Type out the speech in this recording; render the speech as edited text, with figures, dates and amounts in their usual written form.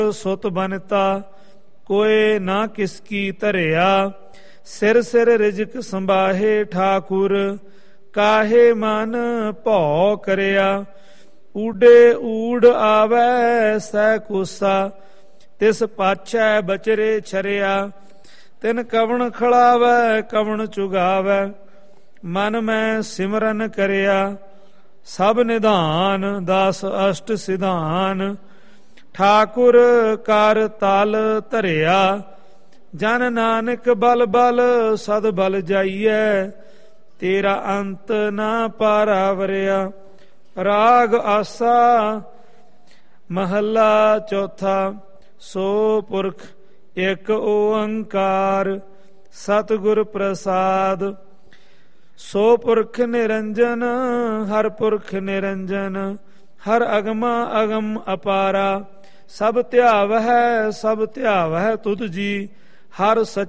ਸੁਤ ਬਨਤਾ ਕੋਏ ਨਾ ਕਿਸ ਕੀ ਧਰਿਆ। ਸਿਰ ਸਿਰ ਰਿਜਕ ਸੰਭਾਹੇ ਠਾਕੁਰ ਕਾਹੇ ਮਨ ਭਉ ਕਰਿਆ। ਊਡੇ ਊੜ ਆਵੈ ਸਹਿ ਕੂਸਾ ਤਿਸ ਪਾਛੈ ਬਚਰੇ ਛਰਿਆ। ਤਿਨ ਕਵਣ ਖੜਾਵੈ ਕਵਣ ਚੁਗਾਵੈ ਮਨ ਮੈਂ ਸਿਮਰਨ ਕਰਿਆ। ਸਭ ਨਿਧਾਨ 10 ਅਸ਼ਟ ਸਿਧਾਨ ਠਾਕੁਰ ਕਰ ਤਲ ਧਰਿਆ। ਜਨ ਨਾਨਕ ਬਲ ਬਲ ਸਦ ਬਲ ਜਾਈਐ ਤੇਰਾ ਅੰਤ ਨਾ ਪਾਰਾਵਰਿਆ। ਰਾਗ ਆਸਾ ਮਹੱਲਾ ਚੌਥਾ। ਸੋ ਪੁਰਖ ਇੱਕ ਓੰਕਾਰ ਸਤਿਗੁਰ ਪ੍ਰਸਾਦ। ਸੋ ਪੁਰਖ ਨਿਰੰਜਨ ਹਰ ਪੁਰਖ ਨਿਰੰਜਨ ਹਰ ਅਗਮਾ ਅਗਮ ਅਪਾਰਾ। ਸਭ ਧਿਆਵਹਿ ਤੁਧ ਜੀ ਹਰ ਸੱਚ